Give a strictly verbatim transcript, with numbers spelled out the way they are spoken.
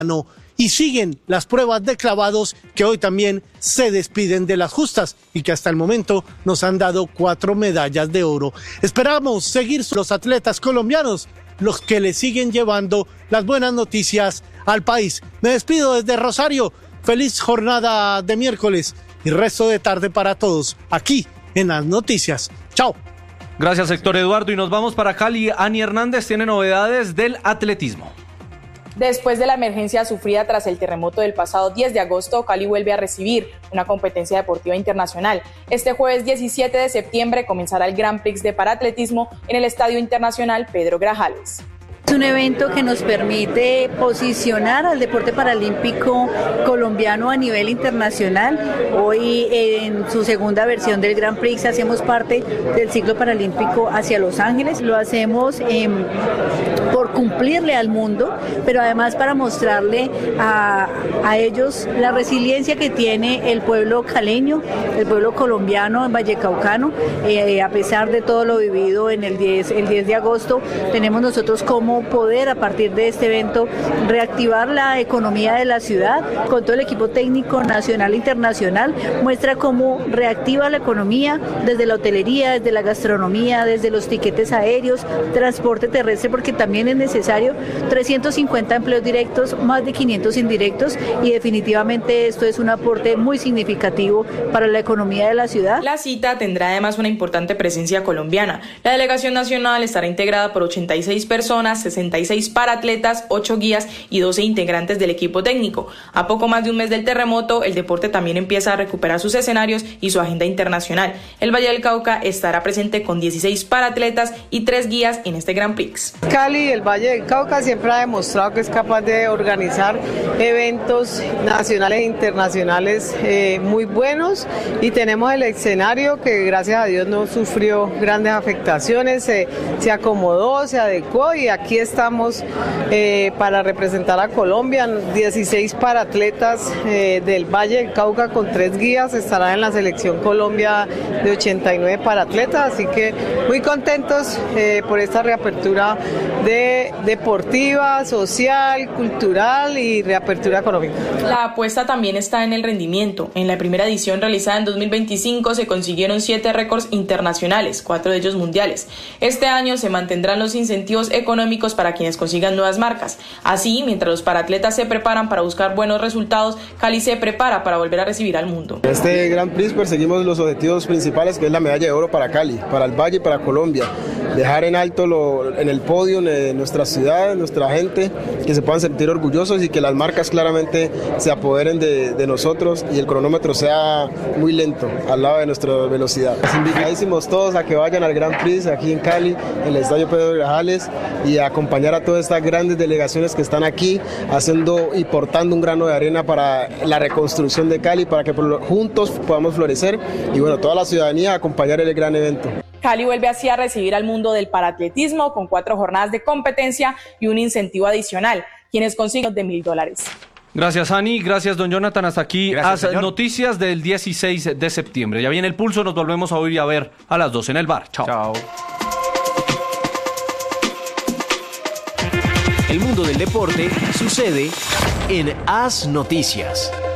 y siguen las pruebas de clavados que hoy también se despiden de las justas y que hasta el momento nos han dado cuatro medallas de oro. Esperamos seguir los atletas colombianos, los que le siguen llevando las buenas noticias al país. Me despido desde Rosario. Feliz jornada de miércoles y resto de tarde para todos aquí en las noticias. Chao. Gracias, Héctor Eduardo. Y nos vamos para Cali. Ani Hernández tiene novedades del atletismo. Después de la emergencia sufrida tras el terremoto del pasado diez de agosto, Cali vuelve a recibir una competencia deportiva internacional. Este jueves diecisiete de septiembre comenzará el Grand Prix de Paratletismo en el Estadio Internacional Pedro Grajales. Es un evento que nos permite posicionar al deporte paralímpico colombiano a nivel internacional. Hoy, en su segunda versión del Grand Prix, hacemos parte del ciclo paralímpico hacia Los Ángeles. Lo hacemos eh, por cumplirle al mundo, pero además para mostrarle a, a ellos la resiliencia que tiene el pueblo caleño, el pueblo colombiano en Vallecaucano. Eh, a pesar de todo lo vivido en el diez, el diez de agosto, tenemos nosotros como poder a partir de este evento reactivar la economía de la ciudad con todo el equipo técnico nacional e internacional. Muestra cómo reactiva la economía desde la hotelería, desde la gastronomía, desde los tiquetes aéreos, transporte terrestre, porque también es necesario trescientos cincuenta empleos directos, más de quinientos indirectos, y definitivamente esto es un aporte muy significativo para la economía de la ciudad. La cita tendrá además una importante presencia colombiana. La delegación nacional estará integrada por ochenta y seis personas, sesenta y seis paratletas, ocho guías y doce integrantes del equipo técnico. A poco más de un mes del terremoto, el deporte también empieza a recuperar sus escenarios y su agenda internacional. El Valle del Cauca estará presente con dieciséis paratletas y tres guías en este Grand Prix. Cali, el Valle del Cauca, siempre ha demostrado que es capaz de organizar eventos nacionales e internacionales eh, muy buenos, y tenemos el escenario que gracias a Dios no sufrió grandes afectaciones, eh, se acomodó, se adecuó, y aquí estamos eh, para representar a Colombia. dieciséis paratletas eh, del Valle del Cauca con tres guías estarán en la selección Colombia de ochenta y nueve paratletas, así que muy contentos eh, por esta reapertura de deportiva, social, cultural y reapertura económica. La apuesta también está en el rendimiento. En la primera edición realizada en dos mil veinticinco se consiguieron siete récords internacionales, cuatro de ellos mundiales. Este año se mantendrán los incentivos económicos para quienes consigan nuevas marcas. Así, mientras los paratletas se preparan para buscar buenos resultados, Cali se prepara para volver a recibir al mundo. En este Grand Prix perseguimos los objetivos principales, que es la medalla de oro para Cali, para el Valle y para Colombia. Dejar en alto lo, en el podio de nuestra ciudad, nuestra gente, que se puedan sentir orgullosos y que las marcas claramente se apoderen de, de nosotros y el cronómetro sea muy lento al lado de nuestra velocidad. Les invitadísimos todos a que vayan al Grand Prix aquí en Cali, en el Estadio Pedro Grajales, y a acompañar a todas estas grandes delegaciones que están aquí haciendo y portando un grano de arena para la reconstrucción de Cali, para que juntos podamos florecer, y bueno, toda la ciudadanía a acompañar el gran evento. Cali vuelve así a recibir al mundo del paratletismo con cuatro jornadas de competencia y un incentivo adicional, quienes consiguen de mil dólares. Gracias, Ani. Gracias, don Jonathan. Hasta aquí las señor. Noticias del dieciséis de septiembre. Ya viene el pulso, nos volvemos a oír y a ver a las doce en el bar. Chao. Chao. El mundo del deporte sucede en Haz Noticias.